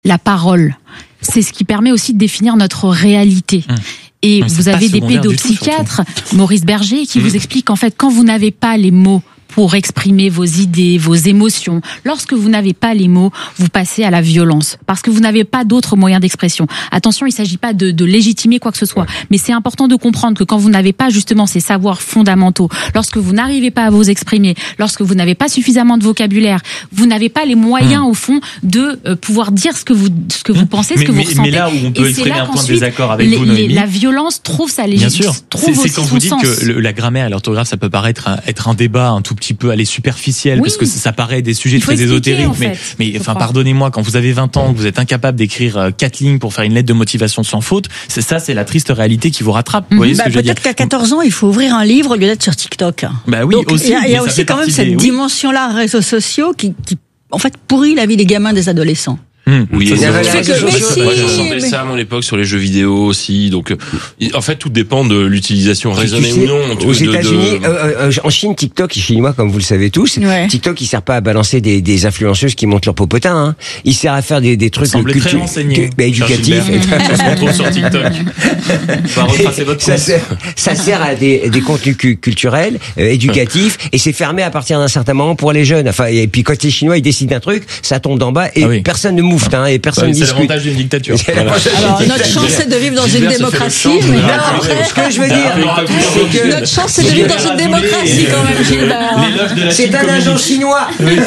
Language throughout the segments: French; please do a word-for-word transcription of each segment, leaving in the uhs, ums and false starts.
la parole. C'est ce qui permet aussi de définir notre réalité. Mmh. Et vous avez des pédopsychiatres, tout, Maurice Berger, qui mmh. vous explique qu'en fait, quand vous n'avez pas les mots pour exprimer vos idées, vos émotions. Lorsque vous n'avez pas les mots, vous passez à la violence, parce que vous n'avez pas d'autres moyens d'expression. Attention, il ne s'agit pas de, de légitimer quoi que ce soit, mais c'est important de comprendre que quand vous n'avez pas justement ces savoirs fondamentaux, lorsque vous n'arrivez pas à vous exprimer, lorsque vous n'avez pas suffisamment de vocabulaire, vous n'avez pas les moyens, mmh. au fond, de euh, pouvoir dire ce que vous, ce que vous pensez, mais, ce que mais, vous ressentez. Mais là où on peut exprimer un point de désaccord avec les, vous, Noémie, les, la violence trouve sa légitimité. Bien sûr, c'est, c'est quand vous dites sens. que le, la grammaire et l'orthographe, ça peut paraître un, être un débat un tout petit peu aller superficiel, oui. parce que ça, ça paraît des sujets très ésotériques. En fait, mais, mais enfin, pardonnez-moi, quand vous avez vingt ans, que vous êtes incapable d'écrire quatre lignes pour faire une lettre de motivation sans faute, c'est ça, c'est la triste réalité qui vous rattrape. Vous voyez bah, ce que je veux dire ? Peut-être qu'à quatorze ans, il faut ouvrir un livre au lieu d'être sur TikTok. Bah oui, donc, aussi. Il y a, il y a aussi quand même cette des, dimension-là, oui. réseaux sociaux, qui, qui, en fait, pourrit la vie des gamins, des adolescents. Mmh. Oui, ça, c'est vrai. Que, que, mais si, moi, j'entendais mais... ça à mon époque sur les jeux vidéo aussi. Donc, en fait, tout dépend de l'utilisation raisonnée ou non. Aux de, États-Unis, de... euh, euh, en Chine, TikTok, chinois, comme vous le savez tous, ouais. TikTok, il sert pas à balancer des, des influenceuses qui montent leur popotin. Hein. Il sert à faire des, des trucs culturels, bah, éducatifs. Ça se retrouve sur TikTok. On va retracer votre ça, sert, ça sert à des, des contenus culturels, euh, éducatifs, et c'est fermé à partir d'un certain moment pour les jeunes. Enfin, et puis quand les Chinois ils décident un truc, ça tombe d'en bas et ah oui. personne ne moufte, hein, et personne ne ouais, discute. C'est l'avantage d'une dictature. Voilà. Alors notre chance c'est de vivre dans une démocratie. Mais après, ce que je veux dire, c'est que notre chance c'est de vivre dans une démocratie quand même, Gilbert. C'est un agent chinois.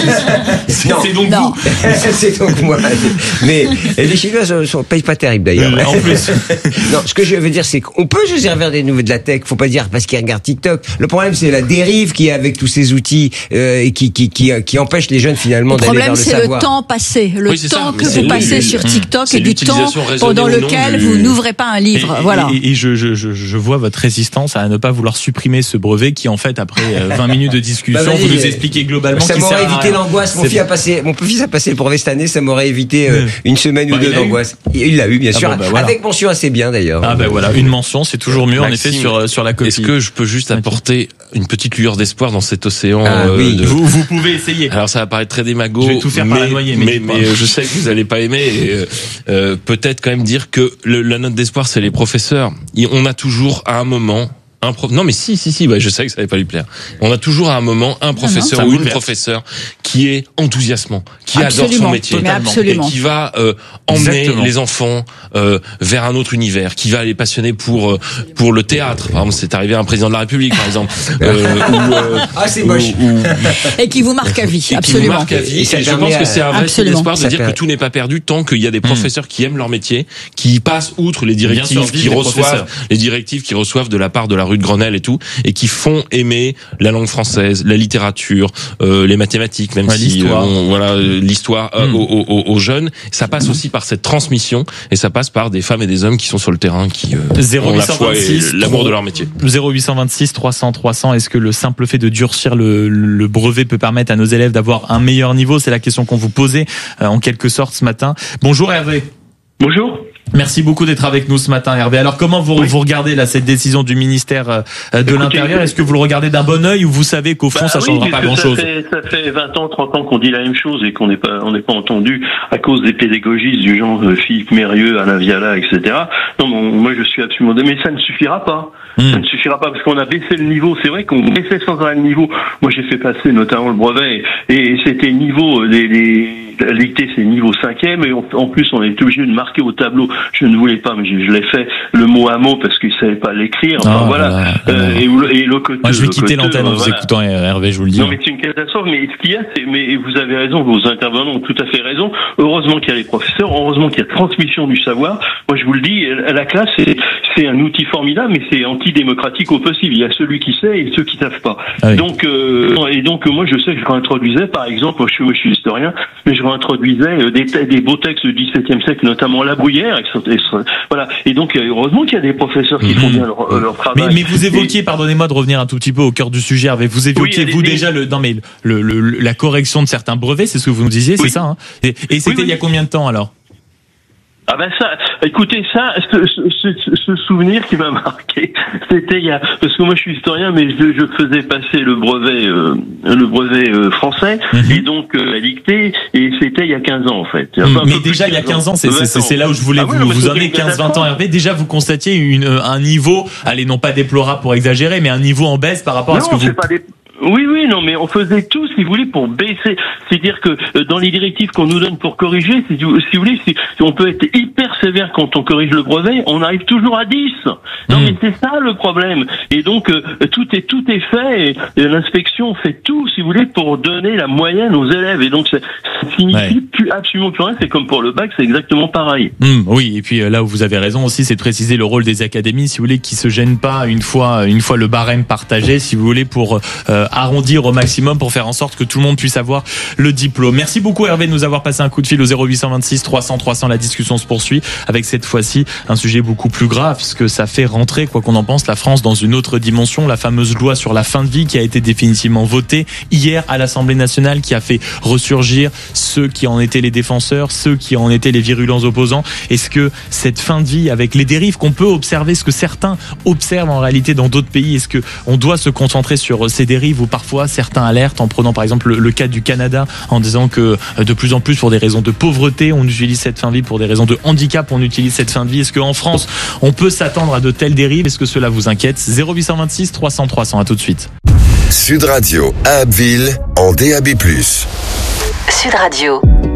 C'est donc vous. C'est donc moi. Mais les Chinois ne payent pas terrible d'ailleurs. En plus. Non, ce que je veux dire, c'est qu'on peut se servir des nouvelles de la tech. Faut pas dire parce qu'ils regardent TikTok. Le problème, c'est la dérive qui est avec tous ces outils euh, et qui qui qui qui empêche les jeunes finalement d'aller vers le savoir. Le problème, c'est le temps passé, le oui, temps ça, que vous passez sur TikTok et du temps pendant lequel vous n'ouvrez pas un livre. Et, voilà. Et, et je, je, je, je vois votre résistance à ne pas vouloir supprimer ce brevet qui, en fait, après vingt minutes de discussion, bah, vous nous expliquez globalement. Ça m'aurait évité l'angoisse. Mon fils a passé, mon fils a passé le brevet cette année. Ça m'aurait évité euh, une semaine bah, ou deux d'angoisse. Il l'a eu, bien sûr. Ah bon, bah, voilà. Avec mention assez bien d'ailleurs. Ah ben bah, voilà, une mention, c'est toujours mieux Maxime, en effet sur sur la copie. Est-ce que je peux juste apporter une petite lueur d'espoir dans cet océan ah, euh, oui. de... vous, vous pouvez essayer. Alors ça va paraître très démago. Je vais tout faire mais, par la noyer, mais, mais, mais je sais que vous allez pas aimer. Et, euh, euh, peut-être quand même dire que le, la note d'espoir, c'est les professeurs. Et on a toujours à un moment un prof. Non mais si si si. Bah, je sais que ça va pas lui plaire. On a toujours à un moment un professeur non, non, ou une professeure qui est enthousiasmant, qui absolument, adore son métier, et qui va euh, emmener Exactement. les enfants euh, vers un autre univers, qui va les passionner pour euh, pour le théâtre. Par exemple, c'est arrivé à un président de la République, par exemple. Euh, ou, euh, ah c'est moche. Ou, ou... Et qui vous marque à vie, et absolument. Qui vous marque à vie. Et, et je pense que c'est un vrai signe d'espoir de ça dire fait... que tout n'est pas perdu tant qu'il y a des professeurs mmh. qui aiment leur métier, qui passent outre les directives, sûr, qui reçoivent les directives qui reçoivent de la part de la rue de Grenelle et tout, et qui font aimer la langue française, la littérature, euh, les mathématiques, même ouais, si l'histoire. Euh, on, voilà euh, l'histoire euh, mmh. aux, aux, aux jeunes. Ça passe mmh. aussi par cette transmission et ça passe par des femmes et des hommes qui sont sur le terrain, qui euh, ont la foi et l'amour de leur métier. zéro huit cent vingt-six trois cents trois cents. Est-ce que le simple fait de durcir le, le brevet peut permettre à nos élèves d'avoir un meilleur niveau ? C'est la question qu'on vous posait euh, en quelque sorte ce matin. Bonjour Hervé. Bonjour. Merci beaucoup d'être avec nous ce matin, Hervé. Alors, comment vous, oui. vous regardez là cette décision du ministère de Écoutez, l'Intérieur ? Est-ce que vous le regardez d'un bon œil ou vous savez qu'au fond bah, ça ne oui, changera pas grand-chose ? Ça fait, ça fait vingt ans, trente ans qu'on dit la même chose et qu'on n'est pas, on n'est pas entendu à cause des pédagogistes du genre euh, Philippe Mérieux, Alain Viala, et cetera. Non, bon, moi je suis absolument... Mais ça ne suffira pas. Mmh. Ça ne suffira pas parce qu'on a baissé le niveau. C'est vrai qu'on baissait sans arrêt le niveau. Moi j'ai fait passer notamment le brevet et, et c'était niveau des... des la dictée c'est niveau cinquième et on, en plus on est obligé de marquer au tableau. Je ne voulais pas mais je, je l'ai fait le mot à mot parce qu'ils ne savaient pas l'écrire. Enfin oh, voilà. Là, euh, et, et le côté. Moi je vais quitter l'antenne en vous voilà. écoutant Hervé, je vous le dis. Non mais c'est une catastrophe. Mais ce qu'il y a, c'est mais vous avez raison, vos intervenants ont tout à fait raison. Heureusement qu'il y a les professeurs, heureusement qu'il y a transmission du savoir. Moi je vous le dis, la classe c'est c'est un outil formidable, mais c'est antidémocratique au possible. Il y a celui qui sait et ceux qui savent pas. Ah oui. Donc euh, et donc moi je sais que je réintroduisais par exemple, moi je suis, moi, je suis historien, mais je réintroduisais des, des beaux textes du dix-septième siècle, notamment La Bruyère. Et, et, voilà. Et donc heureusement qu'il y a des professeurs qui mmh. font bien leur, leur travail. Mais, mais vous évoquiez, et, pardonnez-moi de revenir un tout petit peu au cœur du sujet, Hervé. Vous évoquiez oui, vous les, déjà le non mais le, le, le la correction de certains brevets, c'est ce que vous nous disiez, oui. c'est ça hein et, et c'était oui, oui. il y a combien de temps alors? Ah ben ça, écoutez ça, ce, ce, ce souvenir qui m'a marqué, c'était il y a, parce que moi je suis historien, mais je, je faisais passer le brevet, euh, le brevet euh, français, mm-hmm. et donc euh, la dictée, et c'était il y a quinze ans en fait. Enfin, mais déjà il y a quinze ans, c'est, c'est, c'est, c'est là où je voulais ah, vous, oui, vous emmener quinze vingt ans Hervé. Déjà vous constatiez une, un niveau, allez non pas déplorable pour exagérer, mais un niveau en baisse par rapport non, à ce que vous... Pas des... Oui, oui, non, mais on faisait tout, si vous voulez, pour baisser. C'est-à-dire que euh, dans les directives qu'on nous donne pour corriger, si, si vous voulez, si, si on peut être hyper sévère quand on corrige le brevet, on arrive toujours à dix. Non, mmh. mais c'est ça le problème. Et donc euh, tout est tout est fait. Et, et l'inspection fait tout, si vous voulez, pour donner la moyenne aux élèves. Et donc ça signifie ouais. plus absolument plus rien. C'est comme pour le bac, c'est exactement pareil. Mmh, oui, et puis là où vous avez raison aussi, c'est de préciser le rôle des académies, si vous voulez, qui se gênent pas une fois une fois le barème partagé, si vous voulez, pour euh, arrondir au maximum pour faire en sorte que tout le monde puisse avoir le diplôme. Merci beaucoup Hervé de nous avoir passé un coup de fil au zéro huit cent vingt-six trois cents trois cents. La discussion se poursuit avec cette fois-ci un sujet beaucoup plus grave, puisque ça fait rentrer, quoi qu'on en pense, la France dans une autre dimension. La fameuse loi sur la fin de vie qui a été définitivement votée hier à l'Assemblée nationale, qui a fait ressurgir ceux qui en étaient les défenseurs, ceux qui en étaient les virulents opposants. Est-ce que cette fin de vie, avec les dérives qu'on peut observer, ce que certains observent en réalité dans d'autres pays, est-ce que on doit se concentrer sur ces dérives où parfois certains alertent, en prenant par exemple le, le cas du Canada, en disant que de plus en plus pour des raisons de pauvreté on utilise cette fin de vie, pour des raisons de handicap on utilise cette fin de vie. Est-ce qu'en France on peut s'attendre à de telles dérives? Est-ce que cela vous inquiète? Zéro huit cent vingt-six trois cents trois cents. À tout de suite. Sud Radio à Abbeville en D A B plus. Sud Radio.